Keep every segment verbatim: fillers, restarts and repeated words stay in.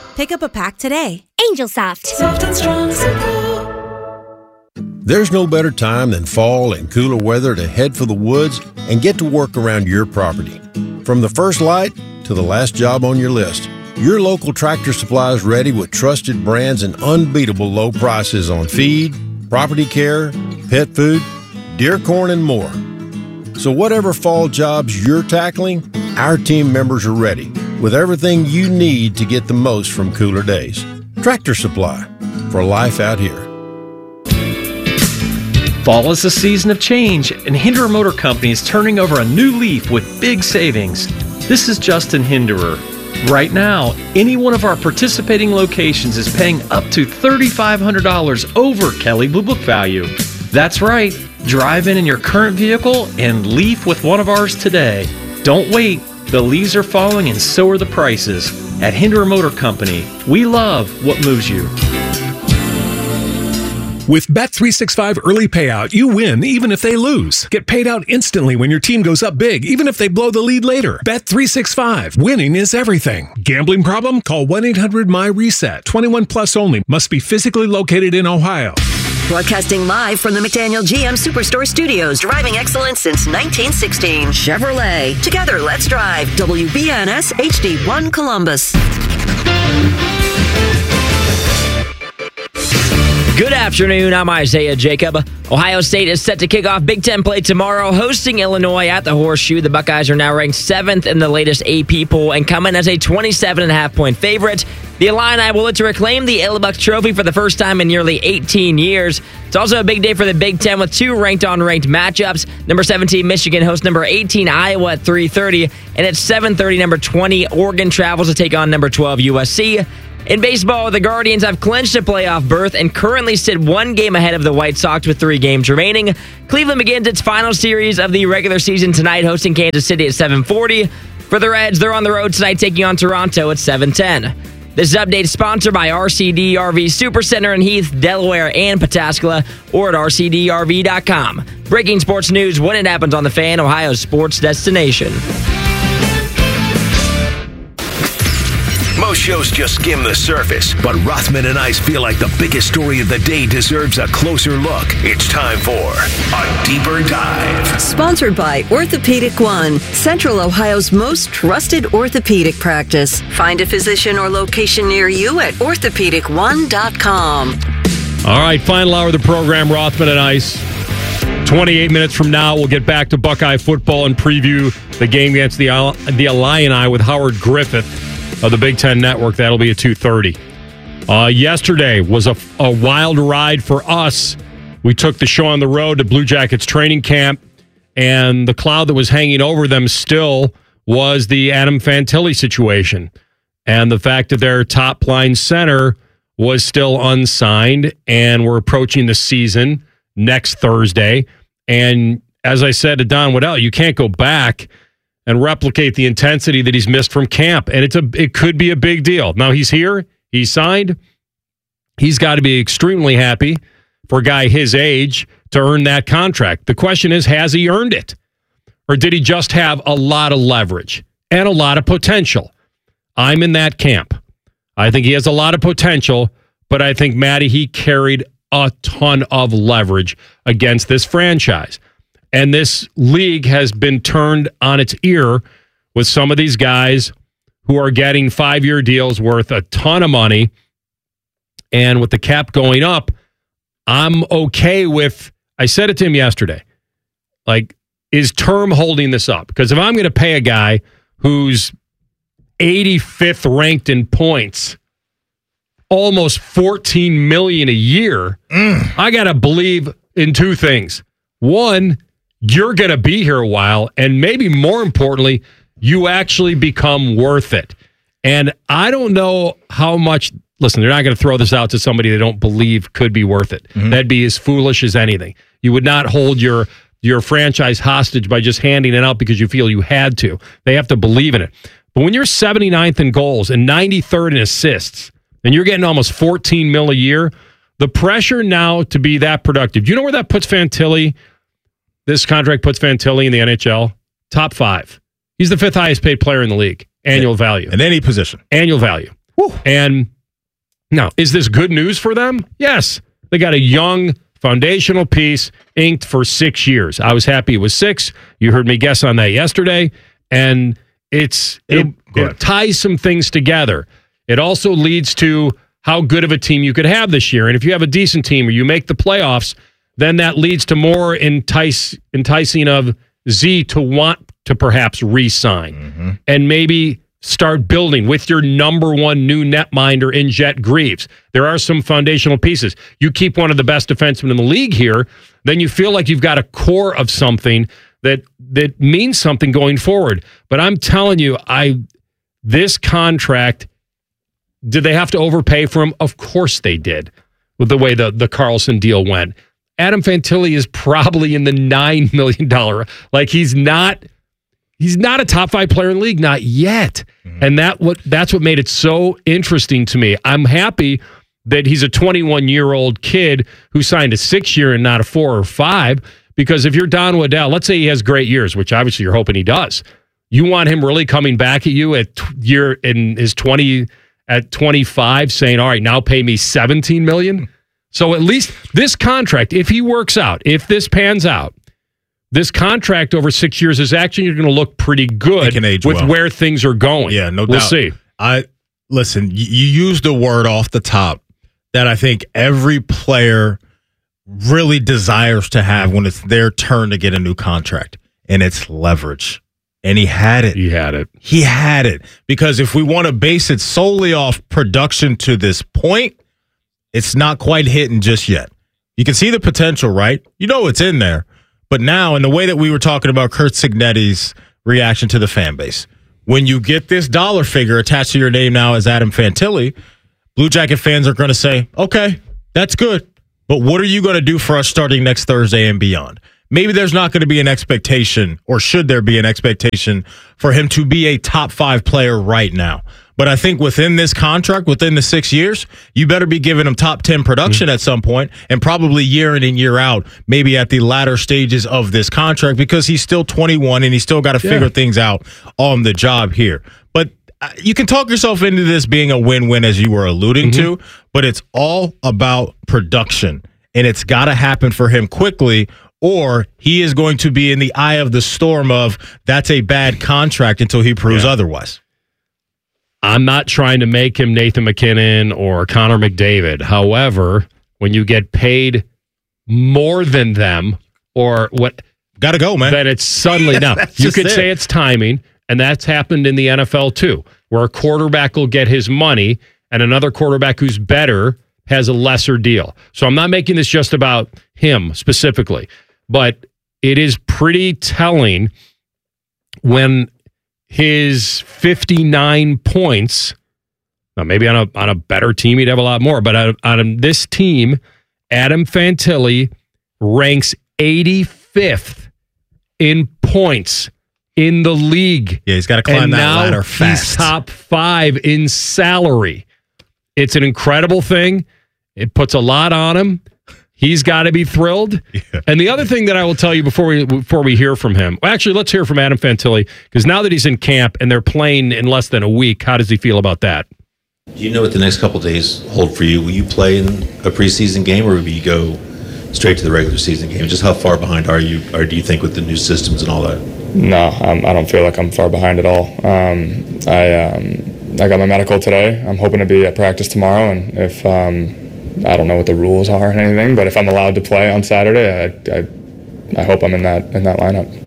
Pick up a pack today. Angel Soft. Soft and strong support. There's no better time than fall and cooler weather to head for the woods and get to work around your property. From the first light to the last job on your list, your local Tractor Supply is ready with trusted brands and unbeatable low prices on feed, property care, pet food, deer corn, and more. So whatever fall jobs you're tackling, our team members are ready with everything you need to get the most from cooler days. Tractor Supply, for life out here. Fall is a season of change, and Hinderer Motor Company is turning over a new leaf with big savings. This is Justin Hinderer. Right now, any one of our participating locations is paying up to three thousand five hundred dollars over Kelley Blue Book value. That's right. Drive in in your current vehicle and leaf with one of ours today. Don't wait. The leaves are falling and so are the prices. At Hinderer Motor Company, we love what moves you. With Bet three sixty-five Early Payout, you win even if they lose. Get paid out instantly when your team goes up big, even if they blow the lead later. Bet three sixty-five. Winning is everything. Gambling problem? Call one eight hundred M Y reset. twenty-one plus only. Must be physically located in Ohio. Broadcasting live from the McDaniel G M Superstore Studios. Driving excellence since nineteen sixteen. Chevrolet. Together, let's drive. W B N S H D one Columbus. Good afternoon, I'm Isaiah Jacob. Ohio State is set to kick off Big Ten play tomorrow, hosting Illinois at the Horseshoe. The Buckeyes are now ranked seventh in the latest A P poll and come in as a twenty-seven and a half point favorite. The Illini will look to reclaim the Illibuck Trophy for the first time in nearly eighteen years. It's also a big day for the Big Ten with two ranked-on-ranked matchups. Number seventeen, Michigan hosts number eighteen, Iowa at three thirty, and at seven thirty, number twenty, Oregon travels to take on number twelve, U S C. In baseball, the Guardians have clinched a playoff berth and currently sit one game ahead of the White Sox with three games remaining. Cleveland begins its final series of the regular season tonight, hosting Kansas City at seven forty. For the Reds, they're on the road tonight, taking on Toronto at seven ten. This update is sponsored by R C D R V Supercenter in Heath, Delaware, and Pataskala, or at R C D R V dot com. Breaking sports news when it happens on The Fan, Ohio's sports destination. Most shows just skim the surface, but Rothman and Ice feel like the biggest story of the day deserves a closer look. It's time for A Deeper Dive. Sponsored by Orthopedic One, Central Ohio's most trusted orthopedic practice. Find a physician or location near you at orthopedic one dot com. All right, final hour of the program, Rothman and Ice. twenty-eight minutes from now, we'll get back to Buckeye football and preview the game against the, the Illini with Howard Griffith of the Big Ten Network. That'll be at two thirty. Uh, yesterday was a, a wild ride for us. We took the show on the road to Blue Jackets training camp, and the cloud that was hanging over them still was the Adam Fantilli situation and the fact that their top-line center was still unsigned, and we're approaching the season next Thursday. And as I said to Don Waddell, you can't go back and replicate the intensity that he's missed from camp. And it's a it could be a big deal. Now he's here, he's signed. He's got to be extremely happy for a guy his age to earn that contract. The question is, has he earned it? Or did he just have a lot of leverage and a lot of potential? I'm in that camp. I think he has a lot of potential, but I think, Matty, he carried a ton of leverage against this franchise. And this league has been turned on its ear with some of these guys who are getting five-year deals worth a ton of money. And with the cap going up, I'm okay with, I said it to him yesterday, like, is term holding this up? Because if I'm going to pay a guy who's eighty-fifth ranked in points, almost fourteen million dollars a year, mm. I got to believe in two things. One, you're going to be here a while, and maybe more importantly, you actually become worth it. And I don't know how much, listen, they're not going to throw this out to somebody they don't believe could be worth it. Mm-hmm. That'd be as foolish as anything. You would not hold your your franchise hostage by just handing it out because you feel you had to. They have to believe in it. But when you're seventy-ninth in goals and ninety-third in assists, and you're getting almost fourteen mil a year, the pressure now to be that productive. Do you know where that puts Fantilli? This contract puts Fantilli in the N H L top five. He's the fifth highest paid player in the league. Annual value. In any position. Annual value. Whew. And now, is this good news for them? Yes. They got a young foundational piece inked for six years. I was happy it was six. You heard me guess on that yesterday. And it's it, it ties some things together. It also leads to how good of a team you could have this year. And if you have a decent team or you make the playoffs, then that leads to more entice, enticing of Z to want to perhaps re-sign mm-hmm. and maybe start building with your number one new netminder in Jet Greaves. There are some foundational pieces. You keep one of the best defensemen in the league here, then you feel like you've got a core of something that that means something going forward. But I'm telling you, I this contract, did they have to overpay for him? Of course they did, with the way the, the Carlson deal went. Adam Fantilli is probably in the nine million dollars. Like, he's not... He's not a top five player in the league, not yet. Mm-hmm. And that what that's what made it so interesting to me. I'm happy that he's a twenty-one-year-old kid who signed a six-year and not a four or five, because if you're Don Waddell, let's say he has great years, which obviously you're hoping he does. You want him really coming back at you at t- year in his twenty at twenty-five saying, all right, now pay me seventeen million dollars. So at least this contract, if he works out, if this pans out, this contract over six years is actually going to look pretty good with well. where things are going. Yeah, no we'll doubt. We'll see. I listen, you, you used a word off the top that I think every player really desires to have when it's their turn to get a new contract, and it's leverage. And he had it. He had it. He had it. Because if we want to base it solely off production to this point, it's not quite hitting just yet. You can see the potential, right? You know it's in there. But now, in the way that we were talking about Curt Cignetti's reaction to the fan base, when you get this dollar figure attached to your name now as Adam Fantilli, Blue Jacket fans are going to say, okay, that's good. But what are you going to do for us starting next Thursday and beyond? Maybe there's not going to be an expectation, or should there be an expectation, for him to be a top five player right now. But I think within this contract, within the six years, you better be giving him top ten production mm-hmm. at some point, and probably year in and year out, maybe at the latter stages of this contract, because he's still twenty-one and he's still got to yeah. figure things out on the job here. But you can talk yourself into this being a win-win, as you were alluding mm-hmm. to, but it's all about production, and it's got to happen for him quickly, or he is going to be in the eye of the storm of that's a bad contract until he proves yeah. otherwise. I'm not trying to make him Nathan McKinnon or Connor McDavid. However, when you get paid more than them, or what, got to go, man. Then it's suddenly now. You could it. say it's timing, and that's happened in the N F L too, where a quarterback will get his money, and another quarterback who's better has a lesser deal. So I'm not making this just about him specifically, but it is pretty telling when his fifty-nine points, now maybe on a on a better team he'd have a lot more, but on, on this team, Adam Fantilli ranks eighty-fifth in points in the league. Yeah, he's got to climb and that now ladder fast. He's top five in salary. It's an incredible thing. It puts a lot on him. He's got to be thrilled. Yeah. And the other thing that I will tell you before we before we hear from him, well, actually, let's hear from Adam Fantilli, because now that he's in camp and they're playing in less than a week, how does he feel about that? Do you know what the next couple of days hold for you? Will you play in a preseason game, or will you go straight to the regular season game? Just how far behind are you, or do you think, with the new systems and all that? No, um, I don't feel like I'm far behind at all. Um, I um, I got my medical today. I'm hoping to be at practice tomorrow, and if um, I don't know what the rules are and anything, but if I'm allowed to play on Saturday, I, I I hope I'm in that in that lineup.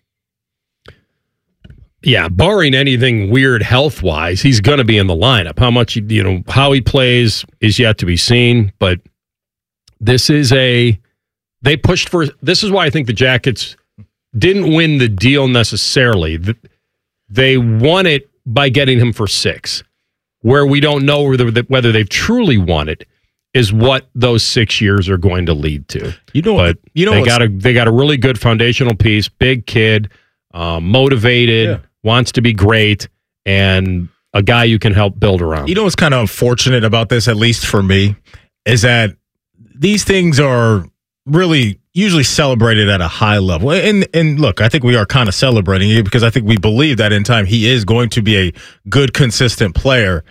Yeah, barring anything weird health-wise, he's going to be in the lineup. How much, you know, how he plays is yet to be seen, but this is a, they pushed for, this is why I think the Jackets didn't win the deal necessarily. They won it by getting him for six. Where we don't know whether, whether they've truly won it is what those six years are going to lead to. You know, but you know, they got a they got a really good foundational piece, big kid, um, motivated, yeah. wants to be great, and a guy you can help build around. You know what's kind of unfortunate about this, at least for me, is that these things are really usually celebrated at a high level. And and look, I think we are kind of celebrating it because I think we believe that in time he is going to be a good, consistent player.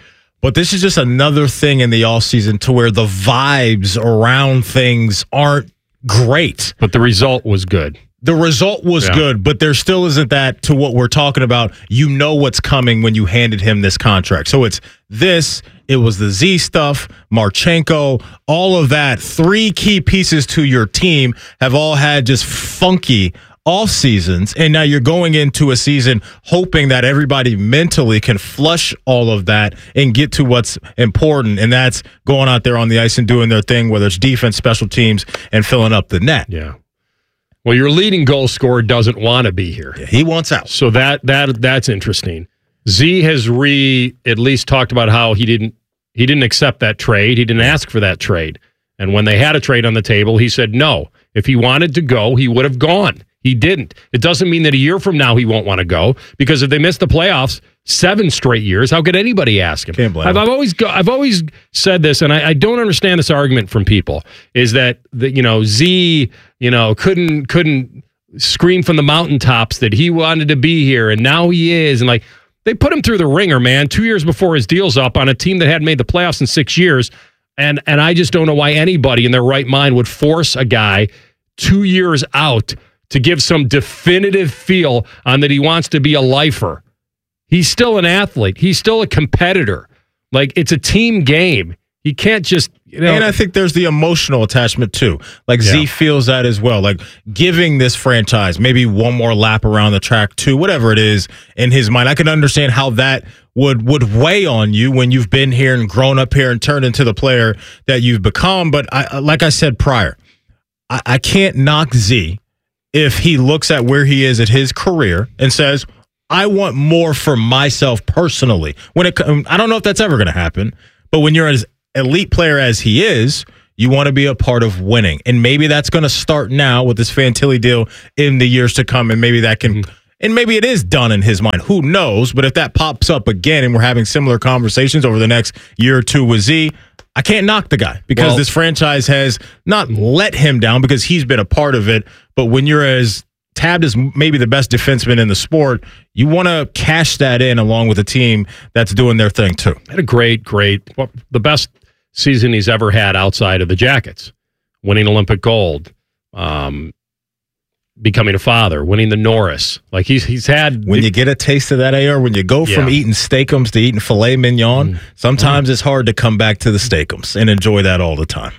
But this is just another thing in the offseason to where the vibes around things aren't great. But the result was good. The result was Yeah. good, but there still isn't that to what we're talking about. You know what's coming when you handed him this contract. So it's this, it was the Z stuff, Marchenko, all of that. Three key pieces to your team have all had just funky off seasons, and now you're going into a season hoping that everybody mentally can flush all of that and get to what's important, and that's going out there on the ice and doing their thing, whether it's defense, special teams, and filling up the net. Yeah. Well, your leading goal scorer doesn't want to be here. Yeah, he wants out. So that that that's interesting. Z has re at least talked about how he didn't he didn't accept that trade. He didn't ask for that trade. And when they had a trade on the table, he said no. If he wanted to go, he would have gone. He didn't. It doesn't mean that a year from now he won't want to go, because if they miss the playoffs seven straight years, how could anybody ask him? Can't blame I've, him. I've always go, I've always said this, and I, I don't understand this argument from people, is that the, you know Z you know couldn't couldn't scream from the mountaintops that he wanted to be here, and now he is, and like they put him through the ringer, man, two years before his deal's up on a team that hadn't made the playoffs in six years, and and I just don't know why anybody in their right mind would force a guy two years out to give some definitive feel on that he wants to be a lifer. He's still an athlete. He's still a competitor. Like, it's a team game. He can't just, you know. And I think there's the emotional attachment too. Like Yeah. Z feels that as well. Like giving this franchise maybe one more lap around the track too, whatever it is in his mind. I can understand how that would would weigh on you when you've been here and grown up here and turned into the player that you've become. But I, like I said prior, I, I can't knock Z if he looks at where he is at his career and says, I want more for myself personally. When it, I don't know if that's ever going to happen, but when you're as elite player as he is, you want to be a part of winning. And maybe that's going to start now with this Fantilli deal in the years to come. And maybe that can, and maybe it is done in his mind. Who knows? But if that pops up again and we're having similar conversations over the next year or two with Z, I can't knock the guy because Well- this franchise has not let him down because he's been a part of it. But when you're as tabbed as maybe the best defenseman in the sport, you want to cash that in along with a team that's doing their thing too. Had a great, great, well, the best season he's ever had outside of the Jackets, winning Olympic gold, um, becoming a father, winning the Norris. Like he's he's had. When you get a taste of that, A R, when you go from Yeah. eating steakums to eating filet mignon, sometimes it's hard to come back to the steakums and enjoy that all the time.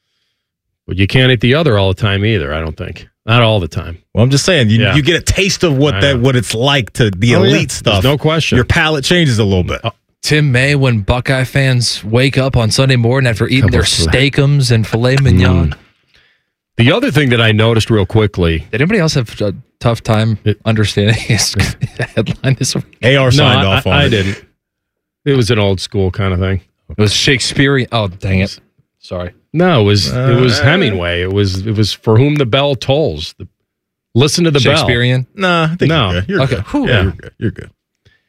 But you can't eat the other all the time either, I don't think. Not all the time. Well, I'm just saying, you, Yeah. you get a taste of what I that know. what it's like to the Oh, yeah. elite stuff. There's no question. Your palate changes a little bit. Tim May, when Buckeye fans wake up on Sunday morning after eating their steakums and filet mignon. Mm. The other thing that I noticed real quickly. Did anybody else have a tough time understanding his headline this week? A R signed no, off I, on I it. didn't. It was an old school kind of thing. It was Shakespearean. Oh, dang it. Sorry. No, it was it was Uh, Hemingway. It was it was For Whom the Bell Tolls. The, listen to the bell. Shakespearean? Nah, I think No. you're good. You're Okay. good. Whew. Yeah, Yeah. you're good. You're good.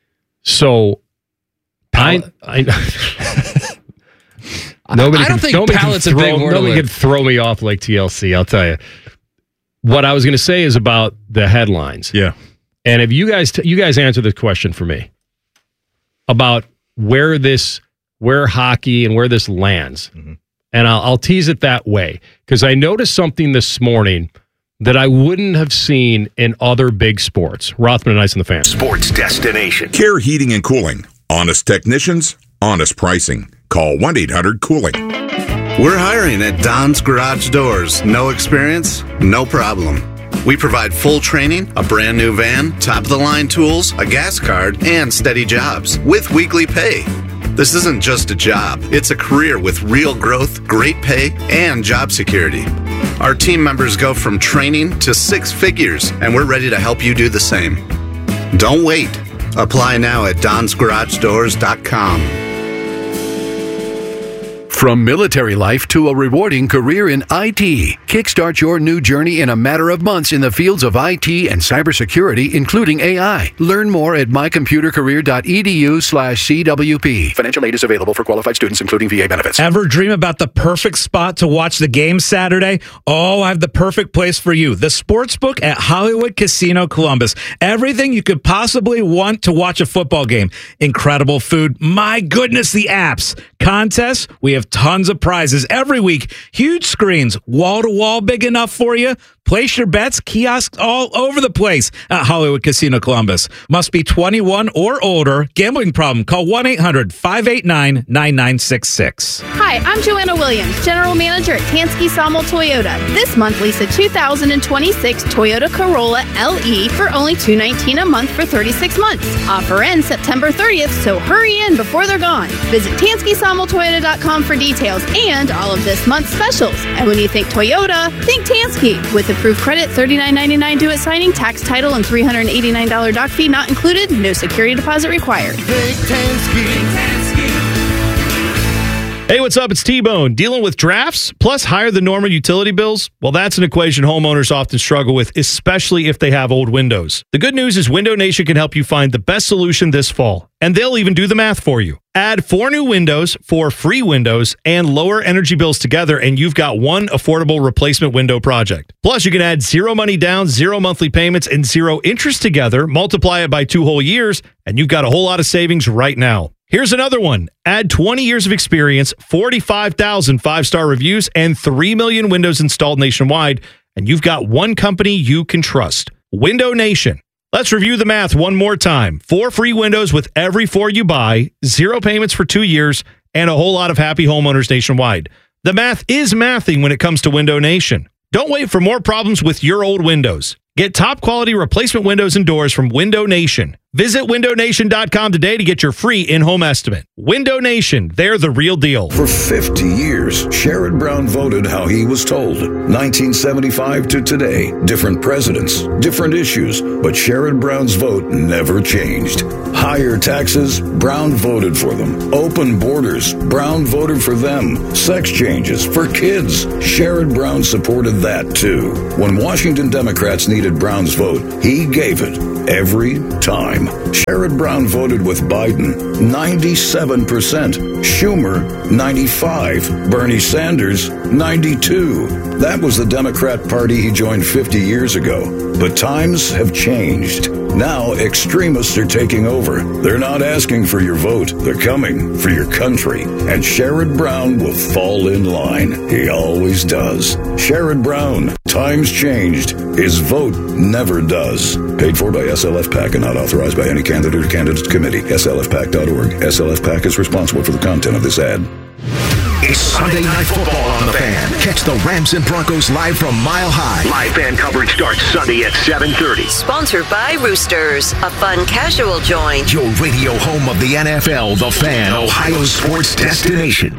So I, I nobody I don't can, think nobody palate's can a throw, big word. Nobody can throw me off like T L C. I'll tell you. What I was going to say is about the headlines. Yeah. And if you guys t- you guys answer this question for me about where this where hockey and where this lands, Mm-hmm. and I'll, I'll tease it that way because I noticed something this morning that I wouldn't have seen in other big sports. Rothman and Ice and the Fan. Sports destination. Care Heating and Cooling. Honest technicians, honest pricing. Call one eight hundred cooling. We're hiring at Don's Garage Doors. No experience? No problem. We provide full training, a brand new van, top-of-the-line tools, a gas card, and steady jobs with weekly pay. This isn't just a job. It's a career with real growth, great pay, and job security. Our team members go from training to six figures, and we're ready to help you do the same. Don't wait. Apply now at dons garage doors dot com. From military life to a rewarding career in I T, kickstart your new journey in a matter of months in the fields of I T and cybersecurity, including A I. Learn more at mycomputercareer.edu slash CWP. Financial aid is available for qualified students, including V A benefits. Ever dream about the perfect spot to watch the game Saturday? Oh, I have the perfect place for you. The Sportsbook at Hollywood Casino Columbus. Everything you could possibly want to watch a football game. Incredible food. My goodness, the apps. Contests. We have tons of prizes every week. Huge screens. Wall-to-wall big enough for you. Place your bets. Kiosks all over the place at Hollywood Casino Columbus. Must be twenty-one or older. Gambling problem? Call one eight hundred five eight nine nine nine six six. Hi, I'm Joanna Williams, General Manager at Tansky Sawmill Toyota. This month, lease a two thousand twenty-six Toyota Corolla L E for only two hundred nineteen dollars a month for thirty-six months. Offer ends September thirtieth, so hurry in before they're gone. Visit Tansky Sawmill Toyota dot com for details and all of this month's specials. And when you think Toyota, think Tansky. With approved credit, thirty-nine ninety-nine due at signing, tax, title, and three hundred eighty-nine dollars doc fee not included. No security deposit required. Big Tansky. Hey, what's up? It's T-Bone. Dealing with drafts plus higher than normal utility bills? Well, that's an equation homeowners often struggle with, especially if they have old windows. The good news is Window Nation can help you find the best solution this fall, and they'll even do the math for you. Add four new windows, four free windows, and lower energy bills together, and you've got one affordable replacement window project. Plus, you can add zero money down, zero monthly payments, and zero interest together, multiply it by two whole years, and you've got a whole lot of savings right now. Here's another one. Add twenty years of experience, forty-five thousand five-star reviews, and three million windows installed nationwide, and you've got one company you can trust. Window Nation. Let's review the math one more time. Four free windows with every four you buy, zero payments for two years, and a whole lot of happy homeowners nationwide. The math is mathing when it comes to Window Nation. Don't wait for more problems with your old windows. Get top quality replacement windows and doors from Window Nation. Visit window nation dot com today to get your free in-home estimate. Window Nation, they're the real deal. For fifty years, Sherrod Brown voted how he was told. nineteen seventy-five to today, different presidents, different issues, but Sherrod Brown's vote never changed. Higher taxes, Brown voted for them. Open borders, Brown voted for them. Sex changes for kids, Sherrod Brown supported that too. When Washington Democrats needed Brown's vote, he gave it every time. Sherrod Brown voted with Biden, ninety-seven percent. Schumer, ninety-five. Bernie Sanders, ninety-two. That was the Democrat Party he joined fifty years ago. But times have changed. Now extremists are taking over. They're not asking for your vote. They're coming for your country. And Sherrod Brown will fall in line. He always does. Sherrod Brown. Times changed. His vote never does. Paid for by S L F PAC and not authorized by any candidate or candidates committee. S L F PAC dot org. S L F PAC is responsible for the content of this ad. It's Sunday Night Football on the Fan. Catch the Rams and Broncos live from Mile High. Live fan coverage starts Sunday at seven thirty. Sponsored by Roosters, a fun casual joint. Your radio home of the N F L, the Fan, Ohio's sports destination.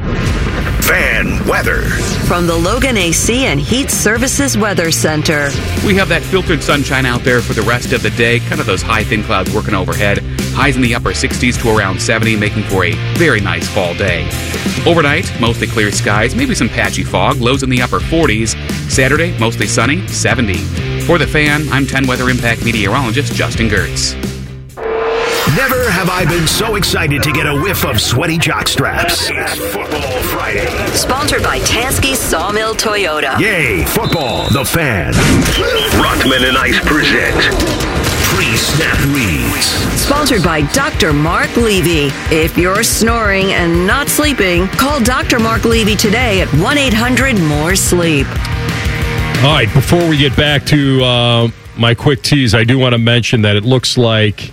Fan weather. From the Logan A C and Heat Services Weather Center. We have that filtered sunshine out there for the rest of the day. Kind of those high, thin clouds working overhead. Highs in the upper sixties to around seventy, making for a very nice fall day. Overnight, mostly clear skies, maybe some patchy fog, lows in the upper forties. Saturday, mostly sunny, seventy. For the Fan, I'm ten Weather Impact meteorologist Justin Gertz. Never have I been so excited to get a whiff of sweaty jock straps. It's Football Friday. Sponsored by Tansky Sawmill Toyota. Yay, football, the Fan. Rothman and Ice present Pre-Snap Reads. Sponsored by Doctor Mark Levy. If you're snoring and not sleeping, call Doctor Mark Levy today at one eight hundred more sleep. All right, before we get back to uh, my quick tease, I do want to mention that it looks like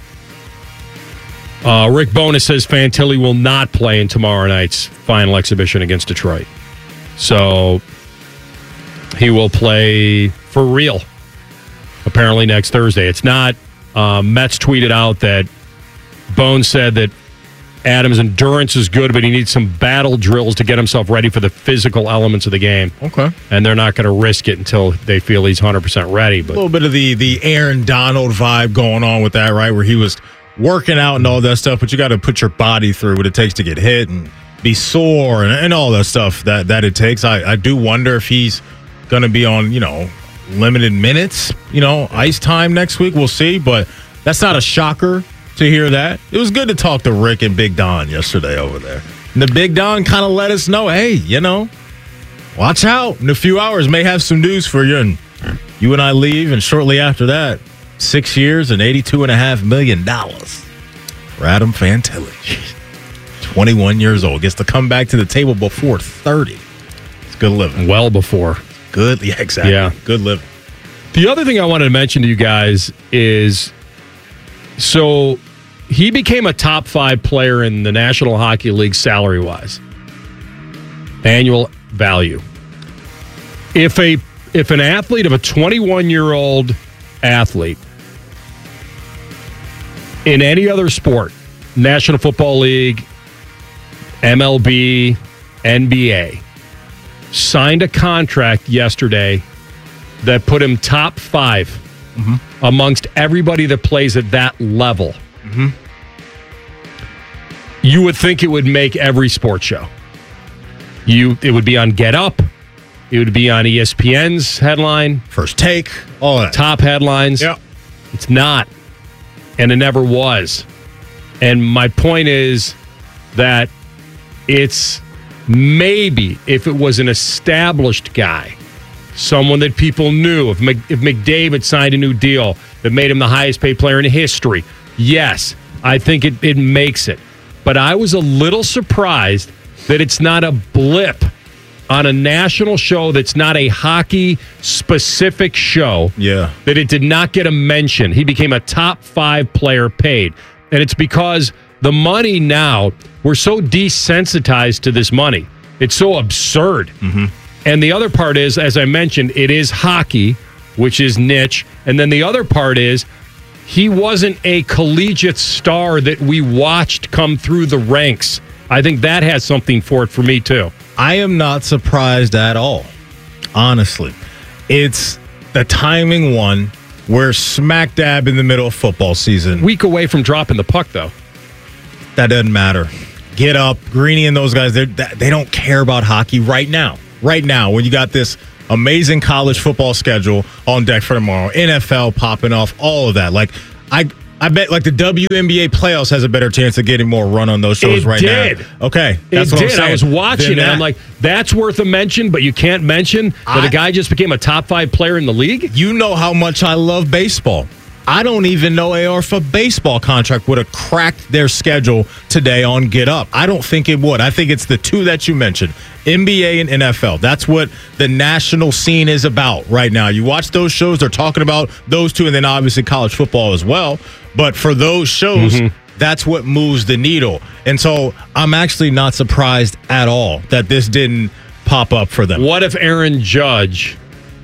uh, Rick Bowness says Fantilli will not play in tomorrow night's final exhibition against Detroit. So he will play for real, apparently, next Thursday. It's not, uh, Mets tweeted out that Bones said that Adams' endurance is good, but he needs some battle drills to get himself ready for the physical elements of the game. Okay. And they're not going to risk it until they feel he's one hundred percent ready. But a little bit of the, the Aaron Donald vibe going on with that, right, where he was working out and all that stuff, but you got to put your body through what it takes to get hit and be sore and, and all that stuff that, that it takes. I, I do wonder if he's going to be on, you know, limited minutes, you know, ice time next week. We'll see, but that's not a shocker to hear that. It was good to talk to Rick and Big Don yesterday over there. And the Big Don kind of let us know, hey, you know, watch out. In a few hours, may have some news for you. And you and I leave, and shortly after that, six years and eighty-two point five million dollars for Adam Fantilli. twenty-one years old. Gets to come back to the table before thirty. It's good living. Well before. Good, yeah, exactly. Yeah. Good living. The other thing I wanted to mention to you guys is, so he became a top five player in the National Hockey League salary-wise. Annual value. If a if an athlete of a twenty-one-year-old athlete in any other sport, National Football League, M L B, N B A, signed a contract yesterday that put him top five mm-hmm. amongst everybody that plays at that level, mm-hmm. you would think it would make every sports show. You, it would be on Get Up. It would be on E S P N's headline. First Take. All that. Top headlines. Yep. It's not. And it never was. And my point is that it's maybe if it was an established guy, someone that people knew, if, Mc, if McDavid signed a new deal that made him the highest paid player in history, yes, I think it, it makes it. But I was a little surprised that it's not a blip on a national show that's not a hockey-specific show. Yeah. That it did not get a mention. He became a top five player paid. And it's because the money now, we're so desensitized to this money. It's so absurd. Mm-hmm. And the other part is, as I mentioned, it is hockey, which is niche. And then the other part is, he wasn't a collegiate star that we watched come through the ranks. I think that has something for it for me, too. I am not surprised at all, honestly. It's the timing one. We're smack dab in the middle of football season. Week away from dropping the puck, though. That doesn't matter. Get Up, Greeny and those guys, they don't care about hockey right now. Right now, when you got this amazing college football schedule on deck for tomorrow, N F L popping off, all of that. Like, I I bet like the W N B A playoffs has a better chance of getting more run on those shows it right did. now. Okay. That's it what did. I'm saying. I was watching Then it. that, I'm like, that's worth a mention, but you can't mention that I, a guy just became a top five player in the league? You know how much I love baseball. I don't even know A R for baseball contract would have cracked their schedule today on Get Up. I don't think it would. I think it's the two that you mentioned, N B A and N F L. That's what the national scene is about right now. You watch those shows, they're talking about those two, and then obviously college football as well. But for those shows, mm-hmm. that's what moves the needle. And so I'm actually not surprised at all that this didn't pop up for them. What if Aaron Judge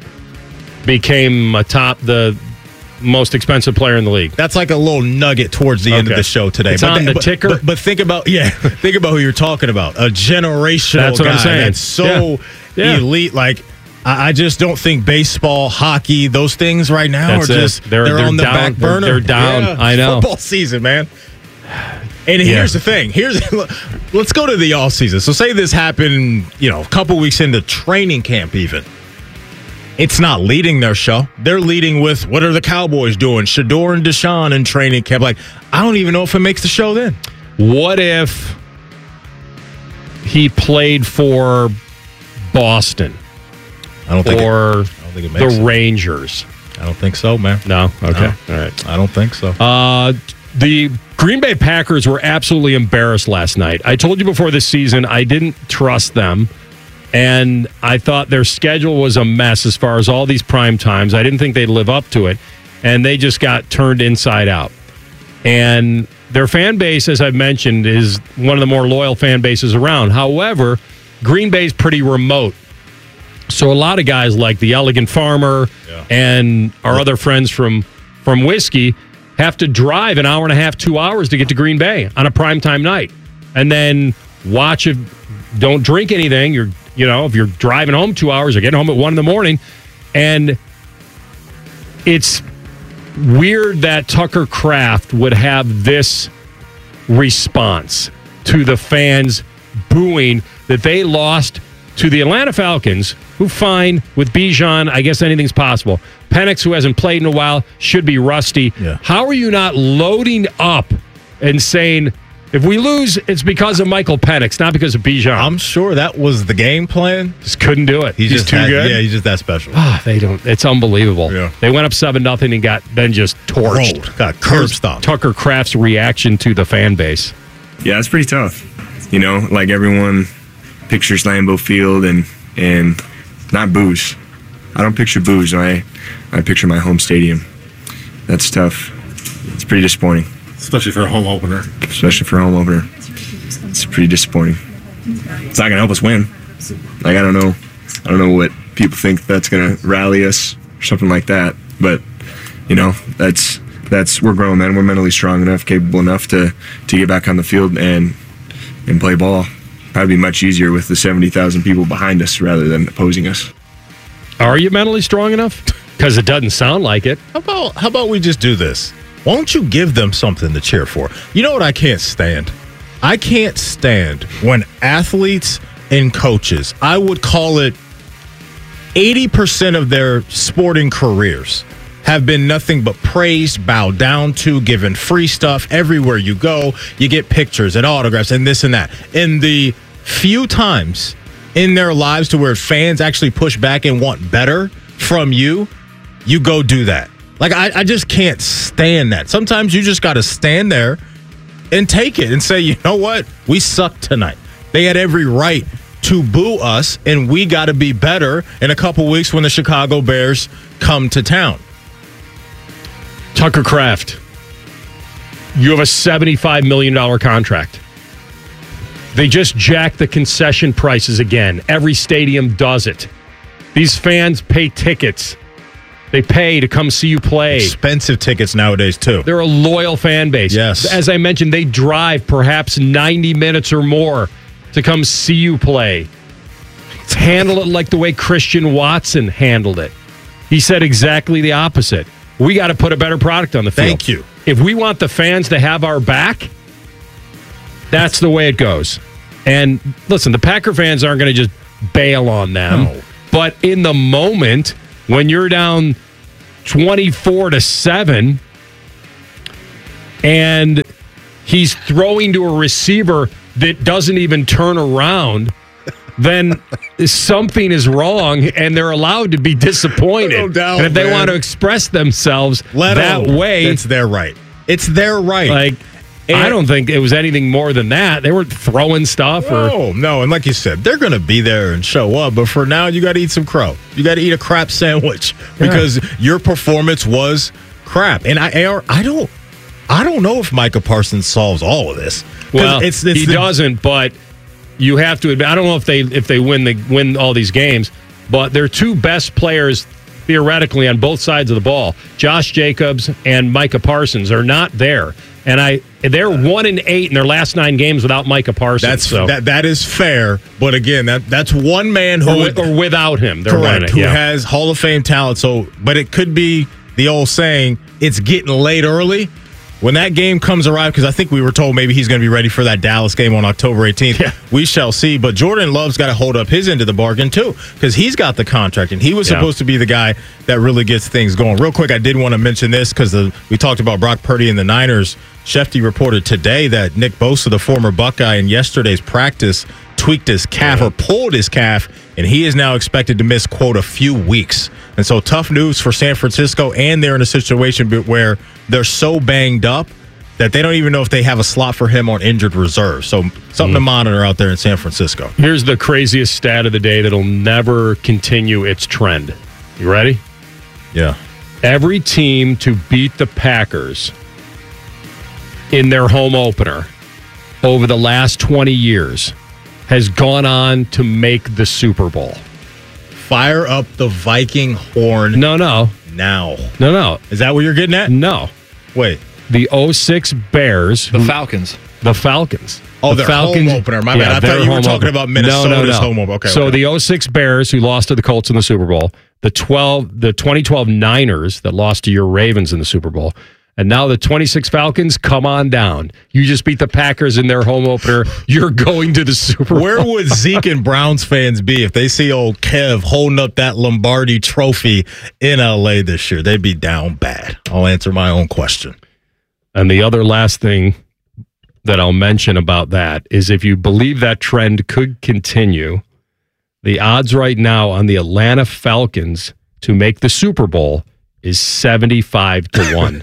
became a top, the most expensive player in the league? That's like a little nugget towards the okay. end of the show today. It's but on the but, ticker. But, but think about, yeah, think about who you're talking about. A generational that's what guy I'm saying. that's so yeah. Yeah. elite. Like, I, I just don't think baseball, hockey, those things right now that's are it. just, they're, they're, they're on the down, back burner. They're, they're down. Yeah, I know. Football season, man. And yeah. here's the thing. Here's let's go to the off season. So say this happened, you know, a couple weeks into training camp even. It's not leading their show. They're leading with, what are the Cowboys doing? Shador and Deshaun in training camp. Like, I don't even know if it makes the show then. What if he played for Boston? I don't think or it, I don't think it makes the it. Rangers? I don't think so, man. No? Okay. No. All right. I don't think so. Uh, the Green Bay Packers were absolutely embarrassed last night. I told you before this season I didn't trust them. And I thought their schedule was a mess as far as all these prime times. I didn't think they'd live up to it. And they just got turned inside out. And their fan base, as I've mentioned, is one of the more loyal fan bases around. However, Green Bay's pretty remote. So a lot of guys like the Elegant Farmer yeah. and our yeah. other friends from, from Whiskey have to drive an hour and a half, two hours to get to Green Bay on a primetime night. And then watch it. Don't drink anything. You're You know, if you're driving home two hours or getting home at one in the morning, and it's weird that Tucker Kraft would have this response to the fans booing that they lost to the Atlanta Falcons, who fine with Bijan, I guess anything's possible. Penix, who hasn't played in a while, should be rusty. Yeah. How are you not loading up and saying, if we lose, it's because of Michael Penix, not because of Bijan? I'm sure that was the game plan. Just couldn't do it. He's, He's just too that, good. Yeah, he's just that special. Ah, they don't. It's unbelievable. Yeah. They went up seven nothing and got then just torched. Rolled. Got curb stomped. Tucker Kraft's reaction to the fan base. Yeah, it's pretty tough. You know, like everyone pictures Lambeau Field and and not booze. I don't picture booze. I I picture my home stadium. That's tough. It's pretty disappointing. Especially for a home opener. Especially for a home opener. It's pretty disappointing. It's not gonna help us win. Like I don't know. I don't know what people think that's gonna rally us or something like that. But you know, that's that's we're grown men. We're mentally strong enough, capable enough to to get back on the field and and play ball. Probably be much easier with the seventy thousand people behind us rather than opposing us. Are you mentally strong enough? Because it doesn't sound like it. How about how about we just do this? Why don't you give them something to cheer for? You know what I can't stand? I can't stand when athletes and coaches, I would call it eighty percent of their sporting careers, have been nothing but praised, bowed down to, given free stuff everywhere you go. You get pictures and autographs and this and that. In the few times in their lives to where fans actually push back and want better from you, you go do that. Like, I, I just can't stand that. Sometimes you just got to stand there and take it and say, you know what? We sucked tonight. They had every right to boo us, and we got to be better in a couple weeks when the Chicago Bears come to town. Tucker Kraft, you have a seventy-five million dollars contract. They just jacked the concession prices again. Every stadium does it. These fans pay tickets. They pay to come see you play. Expensive tickets nowadays, too. They're a loyal fan base. Yes. As I mentioned, they drive perhaps ninety minutes or more to come see you play. Handle it like the way Christian Watson handled it. He said exactly the opposite. We got to put a better product on the field. Thank you. If we want the fans to have our back, that's the way it goes. And listen, the Packer fans aren't going to just bail on them. No. But in the moment, when you're down twenty-four to seven and he's throwing to a receiver that doesn't even turn around, then something is wrong, and they're allowed to be disappointed. No doubt, and if they man. want to express themselves Let that them. way, It's their right. It's their right. like, I don't think it was anything more than that. They weren't throwing stuff. or No, no. And like you said, they're going to be there and show up. But for now, you got to eat some crow. You got to eat a crap sandwich because your performance was crap. And I, I don't, I don't know if Micah Parsons solves all of this. 'Cause Well, it's, it's he the, doesn't, but you have to admit, I don't know if they if they win the win all these games, but their two best players theoretically on both sides of the ball, Josh Jacobs and Micah Parsons, are not there. And I they're one and eight in their last nine games without Micah Parsons. That's so. that. That is fair, but again, that that's one man who or, with, or without him, they're correct, winning, who yeah. has Hall of Fame talent. So, but it could be the old saying, "It's getting late early." When that game comes around, because I think we were told maybe he's going to be ready for that Dallas game on October eighteenth. Yeah. We shall see. But Jordan Love's got to hold up his end of the bargain, too, because he's got the contract, and he was Yeah. supposed to be the guy that really gets things going. Real quick, I did want to mention this because we talked about Brock Purdy and the Niners. Shefty reported today that Nick Bosa, the former Buckeye, in yesterday's practice, tweaked his calf or pulled his calf, and he is now expected to miss, quote, a few weeks. And so tough news for San Francisco, and they're in a situation where they're so banged up that they don't even know if they have a slot for him on injured reserve. So something mm. to monitor out there in San Francisco. Here's the craziest stat of the day that'll never continue its trend. You ready? Yeah. Every team to beat the Packers in their home opener over the last twenty years has gone on to make the Super Bowl. Fire up the Viking horn. No, no. Now. No, no. Is that what you're getting at? No. Wait. The oh six Bears. The Falcons. The Falcons. Oh, the their Falcons, home opener. My yeah, bad. I their thought you were home talking opener. about Minnesota's no, no, no. home opener. Okay. So okay. the oh six Bears, who lost to the Colts in the Super Bowl, the twelve, the twenty twelve Niners that lost to your Ravens in the Super Bowl, And now the twenty-six Falcons, come on down. You just beat the Packers in their home opener. You're going to the Super Bowl. Where would Zeke and Browns fans be if they see old Kev holding up that Lombardi trophy in L A this year? They'd be down bad. I'll answer my own question. And the other last thing that I'll mention about that is if you believe that trend could continue, the odds right now on the Atlanta Falcons to make the Super Bowl is seventy-five to one.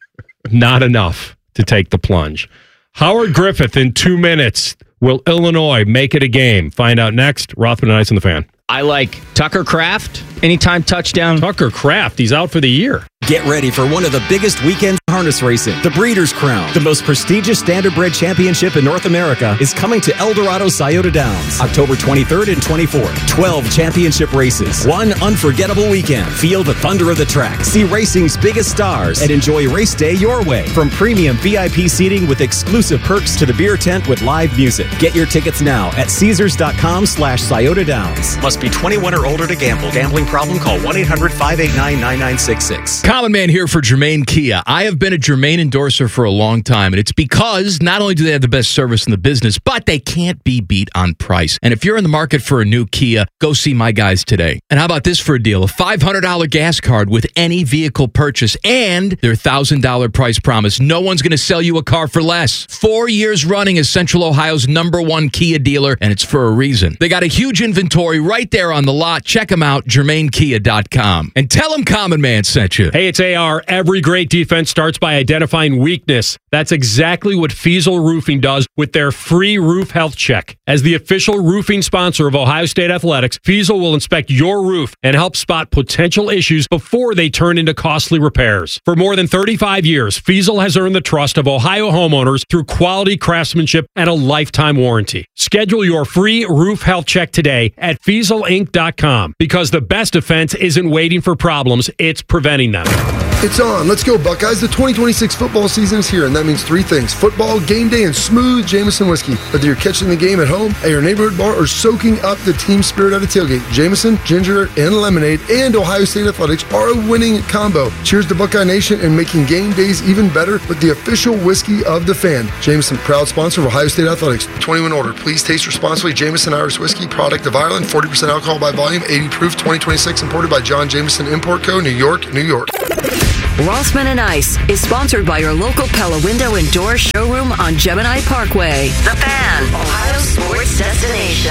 Not enough to take the plunge. Howard Griffith in two minutes. Will Illinois make it a game? Find out next. Rothman and Ice on the Fan. I like Tucker Kraft. Anytime touchdown. Tucker Kraft, he's out for the year. Get ready for one of the biggest weekends harness racing. The Breeders' Crown, the most prestigious standardbred championship in North America, is coming to El Dorado Scioto Downs, October twenty-third and twenty-fourth. twelve championship races, one unforgettable weekend. Feel the thunder of the track, see racing's biggest stars, and enjoy race day your way. From premium V I P seating with exclusive perks to the beer tent with live music. Get your tickets now at Caesars.com slash Scioto Downs. Must be twenty-one or older to gamble. Gambling problem? Call one eight hundred five eight nine nine nine six six. Common Man here for Germain Kia. I have been a Germain endorser for a long time, and it's because not only do they have the best service in the business, but they can't be beat on price. And if you're in the market for a new Kia, go see my guys today. And how about this for a deal? A five hundred dollars gas card with any vehicle purchase and their one thousand dollars price promise. No one's going to sell you a car for less. Four years running as Central Ohio's number one Kia dealer, and it's for a reason. They got a huge inventory right there on the lot. Check them out, Germain Kia dot com. And tell them Common Man sent you. Hey, it's A R. Every great defense starts by identifying weakness. That's exactly what Fiesel Roofing does with their free roof health check. As the official roofing sponsor of Ohio State Athletics, Fiesel will inspect your roof and help spot potential issues before they turn into costly repairs. For more than thirty-five years, Fiesel has earned the trust of Ohio homeowners through quality craftsmanship and a lifetime warranty. Schedule your free roof health check today at Fiesel Inc dot com because the best defense isn't waiting for problems, it's preventing them. It's on. Let's go, Buckeyes. The twenty twenty-six football season is here, and that means three things. Football, game day, and smooth Jameson whiskey. Whether you're catching the game at home, at your neighborhood bar, or soaking up the team spirit at a tailgate, Jameson, ginger, and lemonade, and Ohio State Athletics are a winning combo. Cheers to Buckeye Nation and making game days even better with the official whiskey of the fan. Jameson, proud sponsor of Ohio State Athletics. twenty-one order. Please taste responsibly. Jameson Irish Whiskey, product of Ireland, forty percent alcohol by volume, eighty proof, twenty twenty-six, imported by John Jameson Import Co., New York, New York. Rossman and Ice is sponsored by your local Pella Window and Door showroom on Gemini Parkway. The Fan, Ohio sports destination.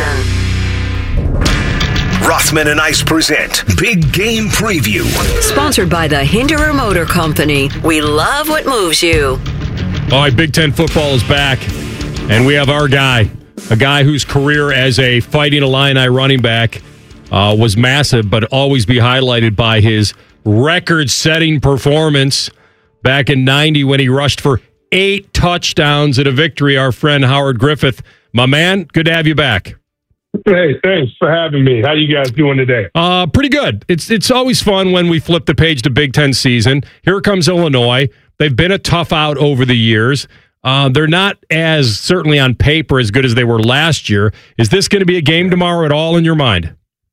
Rothman and Ice present Big Game Preview. Sponsored by the Hinderer Motor Company. We love what moves you. All right, Big Ten football is back, and we have our guy, a guy whose career as a Fighting Illini running back uh, was massive, but always be highlighted by his record-setting performance back in ninety when he rushed for eight touchdowns at a victory. Our friend Howard Griffith. My man, good to have you back. Hey, thanks for having me. How you guys doing today? Uh, pretty good. It's it's always fun when we flip the page to Big Ten season. Here comes Illinois. They've been a tough out over the years. Uh, they're not as, certainly on paper, as good as they were last year. Is this going to be a game tomorrow at all in your mind?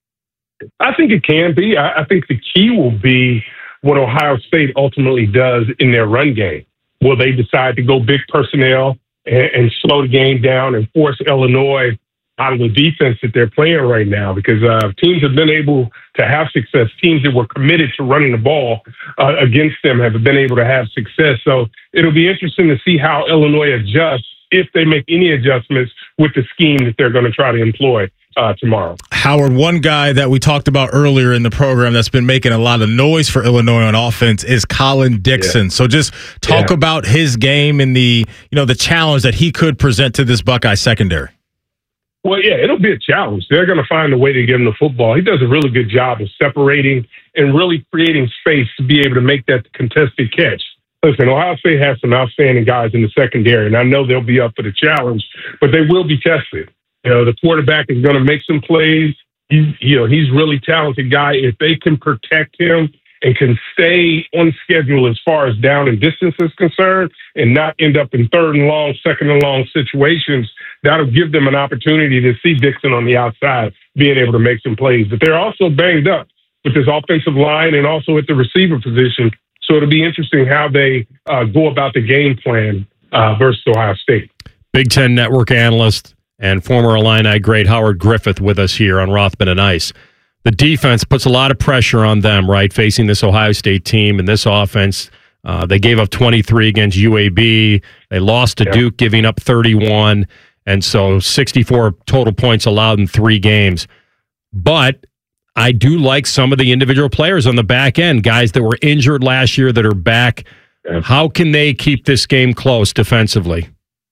I think it can be. I, I think the key will be what Ohio State ultimately does in their run game. Will they decide to go big personnel and, and slow the game down and force Illinois out of the defense that they're playing right now? Because uh, teams have been able to have success. Teams that were committed to running the ball uh, against them have been able to have success. So it'll be interesting to see how Illinois adjusts, if they make any adjustments with the scheme that they're going to try to employ uh, tomorrow. Howard, one guy that we talked about earlier in the program that's been making a lot of noise for Illinois on offense is Colin Dixon. Yeah. So just talk yeah. about his game and the, you know, the challenge that he could present to this Buckeye secondary. Well, yeah, it'll be a challenge. They're going to find a way to get him the football. He does a really good job of separating and really creating space to be able to make that contested catch. Listen, Ohio State has some outstanding guys in the secondary, and I know they'll be up for the challenge, but they will be tested. You know, the quarterback is going to make some plays. He's, you know, he's a really talented guy. If they can protect him and can stay on schedule as far as down and distance is concerned and not end up in third and long, second and long situations, that'll give them an opportunity to see Dixon on the outside being able to make some plays. But they're also banged up with this offensive line and also at the receiver position. So it'll be interesting how they uh, go about the game plan uh, versus Ohio State. Big Ten Network analyst and former Illini great Howard Griffith with us here on Rothman and Ice. The defense puts a lot of pressure on them, right, facing this Ohio State team and this offense. Uh, they gave up twenty-three against U A B. They lost to yeah. Duke, giving up thirty-one. And so sixty-four total points allowed in three games. But I do like some of the individual players on the back end, guys that were injured last year that are back. Yeah. How can they keep this game close defensively?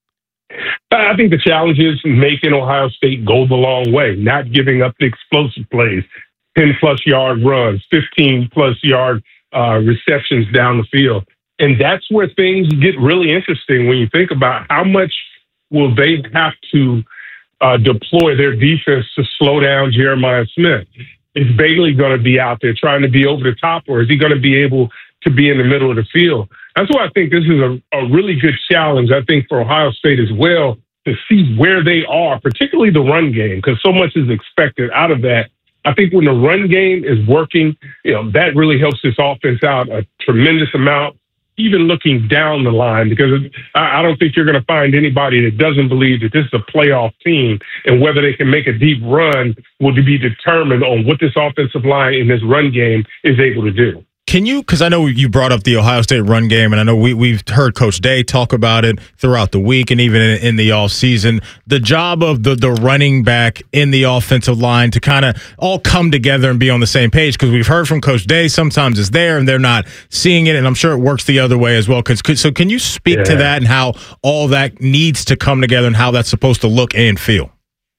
I think the challenge is making Ohio State go the long way, not giving up the explosive plays, ten-plus yard runs, fifteen-plus yard uh, receptions down the field. And that's where things get really interesting when you think about how much will they have to uh, deploy their defense to slow down Jeremiah Smith. Is Bailey going to be out there trying to be over the top, or is he going to be able to be in the middle of the field? That's why I think this is a, a really good challenge, I think, for Ohio State as well, to see where they are, particularly the run game, because so much is expected out of that. I think when the run game is working, you know, that really helps this offense out a tremendous amount, even looking down the line, because I, I don't think you're going to find anybody that doesn't believe that this is a playoff team, and whether they can make a deep run will be determined on what this offensive line in this run game is able to do. Can you, because I know you brought up the Ohio State run game, and I know we, we've heard Coach Day talk about it throughout the week and even in, in the offseason, the job of the, the running back in the offensive line to kind of all come together and be on the same page, because we've heard from Coach Day sometimes it's there and they're not seeing it, and I'm sure it works the other way as well. Cause, so can you speak yeah. to that and how all that needs to come together and how that's supposed to look and feel?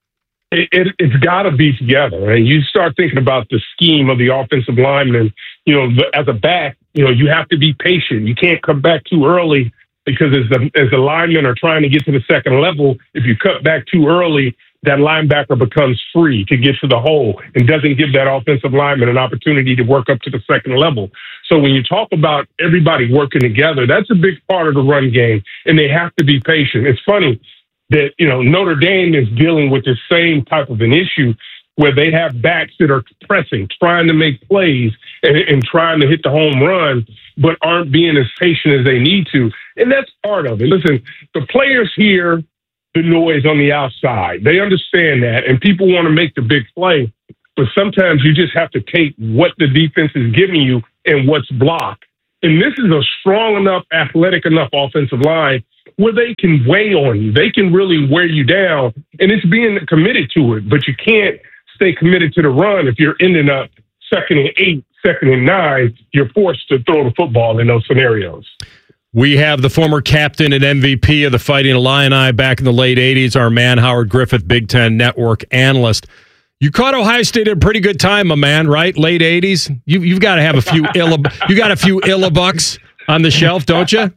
It, it, it's got to be together. And you start thinking about the scheme of the offensive lineman. You know, as a back, you know, you have to be patient. You can't come back too early, because as the as the linemen are trying to get to the second level, if you cut back too early, that linebacker becomes free to get to the hole and doesn't give that offensive lineman an opportunity to work up to the second level. So when you talk about everybody working together, that's a big part of the run game, and they have to be patient. It's funny that, you know, Notre Dame is dealing with the same type of an issue where they have backs that are pressing, trying to make plays and, and trying to hit the home run, but aren't being as patient as they need to. And that's part of it. Listen, the players hear the noise on the outside. They understand that, and people want to make the big play. But sometimes you just have to take what the defense is giving you and what's blocked. And this is a strong enough, athletic enough offensive line where they can weigh on you. They can really wear you down, and it's being committed to it. But you can't stay committed to the run if you're ending up second and eight, second and nine. You're forced to throw the football in those scenarios. We have the former captain and M V P of the Fighting Illini back in the late eighties, our man Howard Griffith, Big Ten Network analyst. You caught Ohio State at a pretty good time, my man, right? Late eighties. You, you've got to have a few illa, you got a few Illabucks on the shelf, don't you?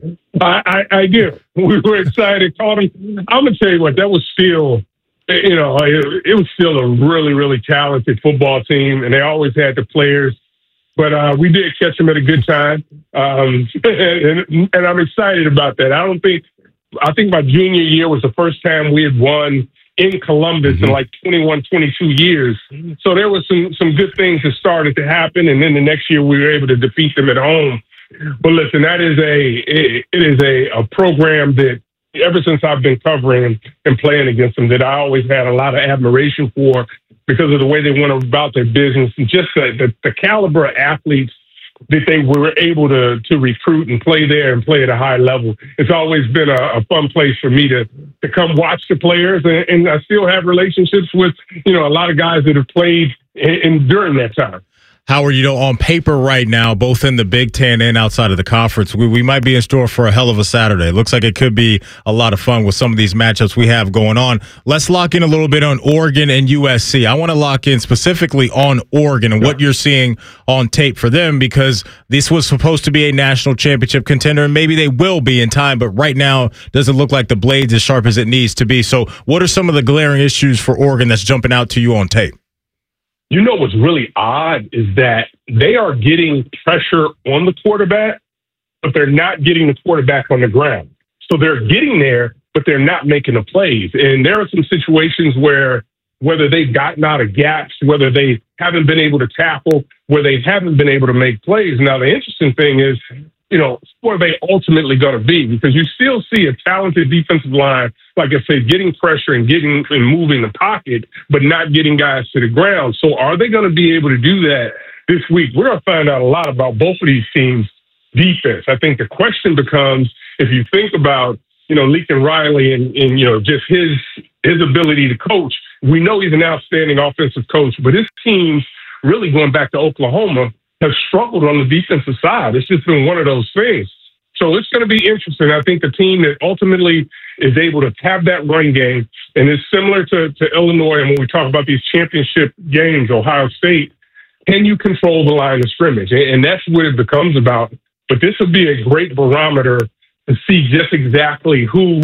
I, I, I do. We were excited. Caught him. I'm gonna tell you what. That was still, you know, it, it was still a really, really talented football team, and they always had the players. But uh, we did catch them at a good time, um, and, and I'm excited about that. I don't think. I think my junior year was the first time we had won in Columbus mm-hmm. in like twenty-one, twenty-two years. So there was some some good things that started to happen, and then the next year we were able to defeat them at home. But listen, that is a it, it is a, a program that ever since I've been covering and playing against them, that I always had a lot of admiration for, because of the way they went about their business and just the, the, the caliber of athletes that they were able to to recruit and play there and play at a high level. It's always been a, a fun place for me to to come watch the players, and, and I still have relationships with, you know, a lot of guys that have played in, in during that time. Howard, you know, on paper right now, both in the Big Ten and outside of the conference, we, we might be in store for a hell of a Saturday. Looks like it could be a lot of fun with some of these matchups we have going on. Let's lock in a little bit on Oregon and U S C. I want to lock in specifically on Oregon and what you're seeing on tape for them, because this was supposed to be a national championship contender, and maybe they will be in time, but right now doesn't look like the blade's as sharp as it needs to be. So what are some of the glaring issues for Oregon that's jumping out to you on tape? You know what's really odd is that they are getting pressure on the quarterback, but they're not getting the quarterback on the ground. So they're getting there, but they're not making the plays. And there are some situations where whether they've gotten out of gaps, whether they haven't been able to tackle, where they haven't been able to make plays. Now, the interesting thing is, you know, where they ultimately going to be, because you still see a talented defensive line, like I said, getting pressure and getting and moving the pocket, but not getting guys to the ground. So are they going to be able to do that this week? We're going to find out a lot about both of these teams' defense. I think the question becomes, if you think about, you know, Lincoln Riley and, and, you know, just his his ability to coach, we know he's an outstanding offensive coach, but his teams, really going back to Oklahoma, have struggled on the defensive side. It's just been one of those things. So it's going to be interesting. I think the team that ultimately is able to have that run game, and it's similar to, to Illinois, and when we talk about these championship games, Ohio State, can you control the line of scrimmage? And, and that's what it becomes about. But this would be a great barometer to see just exactly who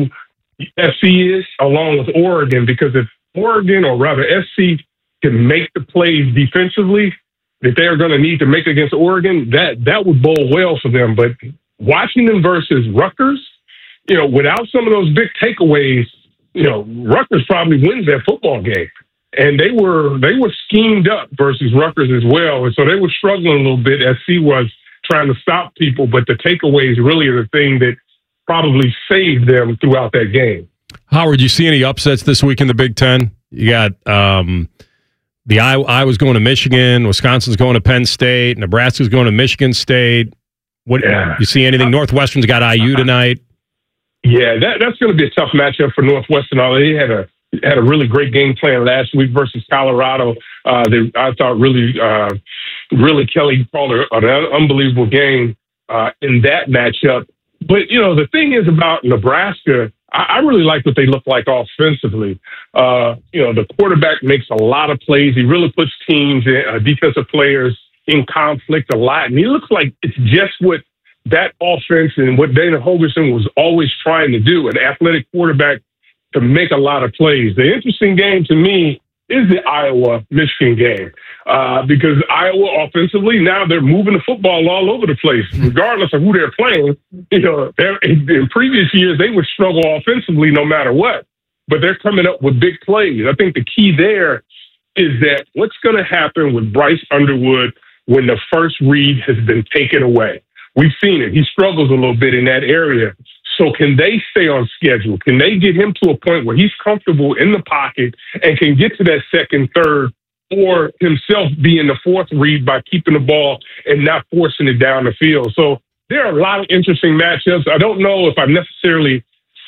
S C is along with Oregon, because if Oregon, or rather S C, can make the plays defensively that they're going to need to make against Oregon, that that would bode well for them. But Washington versus Rutgers, you know, without some of those big takeaways, you know, Rutgers probably wins that football game. And they were they were schemed up versus Rutgers as well. And so they were struggling a little bit. S C was trying to stop people, but the takeaways really are the thing that probably saved them throughout that game. Howard, you see any upsets this week in the Big Ten? You got um, the I- Iowa's going to Michigan, Wisconsin's going to Penn State, Nebraska's going to Michigan State. What yeah. You see anything? Northwestern's got I U tonight. Yeah, that, that's going to be a tough matchup for Northwestern. They had a had a really great game plan last week versus Colorado. Uh, they, I thought really, uh, really Kelly called it an unbelievable game uh, in that matchup. But, you know, the thing is about Nebraska, I, I really like what they look like offensively. Uh, you know, the quarterback makes a lot of plays. He really puts teams, in, uh, defensive players in conflict a lot. And he looks like it's just what that offense and what Dana Holgorsen was always trying to do, an athletic quarterback to make a lot of plays. The interesting game to me is the Iowa-Michigan game uh, because Iowa offensively, now they're moving the football all over the place, regardless of who they're playing. You know, in, in previous years, they would struggle offensively no matter what, but they're coming up with big plays. I think the key there is that what's going to happen with Bryce Underwood when the first read has been taken away? We've seen it. He struggles a little bit in that area. So can they stay on schedule? Can they get him to a point where he's comfortable in the pocket and can get to that second, third, or himself be in the fourth read by keeping the ball and not forcing it down the field? So there are a lot of interesting matchups. I don't know if I necessarily